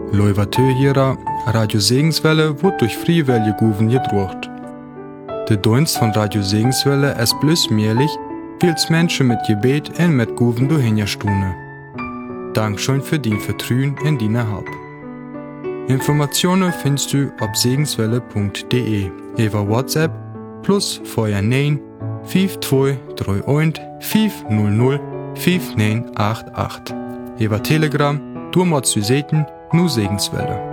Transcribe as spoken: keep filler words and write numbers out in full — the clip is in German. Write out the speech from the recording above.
Leuvatö hierer, Radio Segenswelle wird durch Friewelle Guven gedruckt. Der Dienst von Radio Segenswelle ist bloß möglich, weil es Menschen mit Gebet und mit Guven durchhinstune. Dankeschön für dein Vertrauen in deine Hab. Informationen findest du auf segenswelle punkt de, über WhatsApp plus vorher neun fünf zwei drei eins fünf null null fünf neun acht acht. Über Telegram, du machst du Seiten, nur Segenswelle.